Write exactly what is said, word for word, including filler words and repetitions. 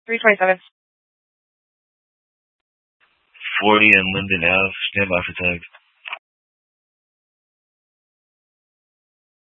three twenty-seven. forty and Linden Ave. Stand by for tag.